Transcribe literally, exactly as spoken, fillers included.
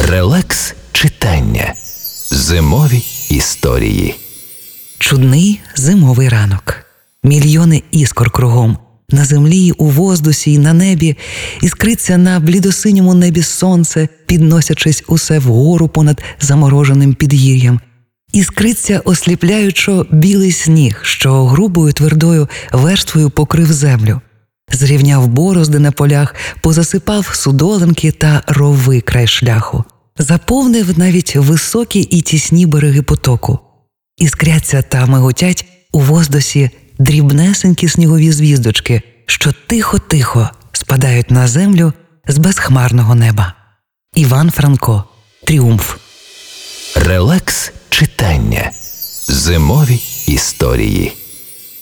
Релакс читання. Зимові історії. Чудний зимовий ранок. Мільйони іскор кругом. На землі, у воздусі й на небі. Іскриться на блідосиньому небі сонце, підносячись усе вгору понад замороженим підгір'ям. Іскриться осліпляючо білий сніг, що грубою твердою верствою покрив землю. Зрівняв борозди на полях, позасипав судолинки та рови край шляху. Заповнив навіть високі і тісні береги потоку. Іскряться та миготять у воздусі дрібнесенькі снігові звіздочки, що тихо-тихо спадають на землю з безхмарного неба. Іван Франко. Тріумф. Релакс читання. Зимові історії.